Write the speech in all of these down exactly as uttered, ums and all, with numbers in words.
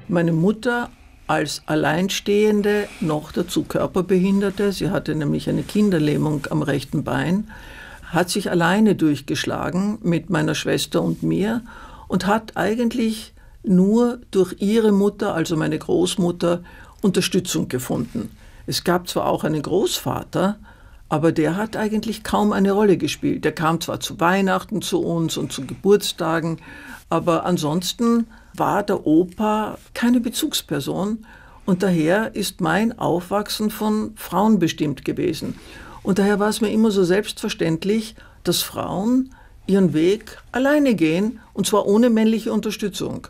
Meine Mutter als Alleinstehende, noch dazu Körperbehinderte, sie hatte nämlich eine Kinderlähmung am rechten Bein, hat sich alleine durchgeschlagen mit meiner Schwester und mir und hat eigentlich nur durch ihre Mutter, also meine Großmutter, Unterstützung gefunden. Es gab zwar auch einen Großvater, aber der hat eigentlich kaum eine Rolle gespielt. Der kam zwar zu Weihnachten zu uns und zu Geburtstagen, aber ansonsten war der Opa keine Bezugsperson und daher ist mein Aufwachsen von Frauen bestimmt gewesen. Und daher war es mir immer so selbstverständlich, dass Frauen ihren Weg alleine gehen, und zwar ohne männliche Unterstützung.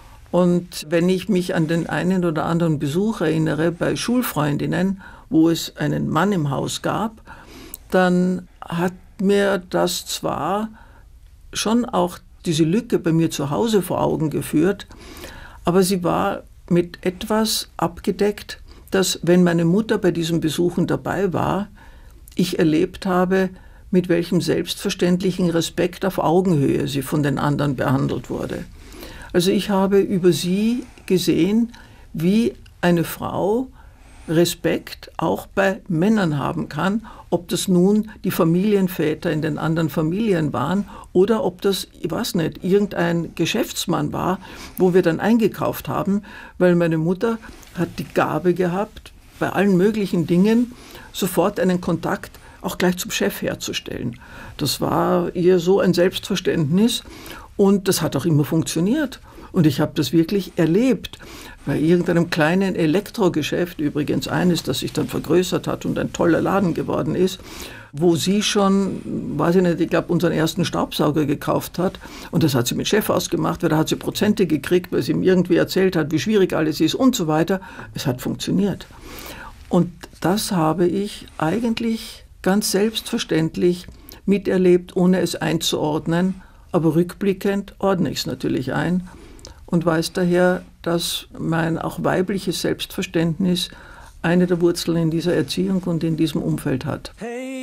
Und wenn ich mich an den einen oder anderen Besuch erinnere bei Schulfreundinnen, wo es einen Mann im Haus gab, dann hat mir das zwar schon auch diese Lücke bei mir zu Hause vor Augen geführt, aber sie war mit etwas abgedeckt, dass, wenn meine Mutter bei diesen Besuchen dabei war, ich erlebt habe, mit welchem selbstverständlichen Respekt auf Augenhöhe sie von den anderen behandelt wurde. Also ich habe über sie gesehen, wie eine Frau Respekt auch bei Männern haben kann, ob das nun die Familienväter in den anderen Familien waren oder ob das, ich weiß nicht, irgendein Geschäftsmann war, wo wir dann eingekauft haben, weil meine Mutter hat die Gabe gehabt, bei allen möglichen Dingen sofort einen Kontakt auch gleich zum Chef herzustellen. Das war ihr so ein Selbstverständnis und das hat auch immer funktioniert. Und ich habe das wirklich erlebt. Bei irgendeinem kleinen Elektrogeschäft, übrigens eines, das sich dann vergrößert hat und ein toller Laden geworden ist, wo sie schon, weiß ich nicht, ich glaube, unseren ersten Staubsauger gekauft hat. Und das hat sie mit Chef ausgemacht, weil da hat sie Prozente gekriegt, weil sie ihm irgendwie erzählt hat, wie schwierig alles ist und so weiter. Es hat funktioniert. Und das habe ich eigentlich ganz selbstverständlich miterlebt, ohne es einzuordnen. Aber rückblickend ordne ich es natürlich ein und weiß daher, dass mein auch weibliches Selbstverständnis eine der Wurzeln in dieser Erziehung und in diesem Umfeld hat.